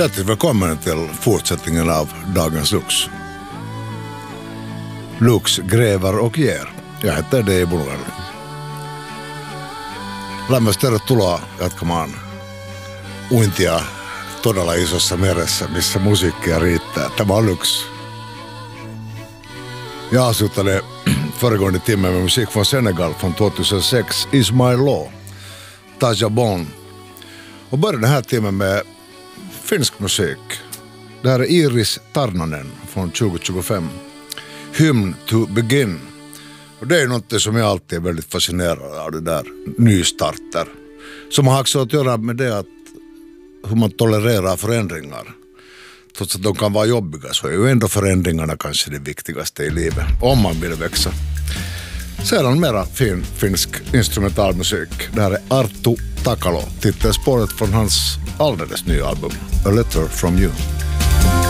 Hjärtligt välkommen till fortsättningen av Dagens Lux. Lux gräver och ger. Jag heter Dave Buller. Lämmöstä tervetuloa jatkamaan uintia todella isossa meressä, missä musiikkia riittää. Tämä on Lux. Jag avslutade föregående timme med musik från Senegal från 2006, Is My Law, Taja Bon. Och började den här timmen med finsk musik. Det här är Iris Tarnonen från 2025. Hymn to Begin. Och det är något som jag alltid är väldigt fascinerad av, det där nystarter. Som har också att göra med det att hur man tolererar förändringar. Trots att de kan vara jobbiga så är ju ändå förändringarna kanske det viktigaste i livet. Om man vill växa. Sedan mera fin finsk instrumentalmusik. Det här är Arttu Takalo. Titelspåret från hans alldeles nya album A Letter From You.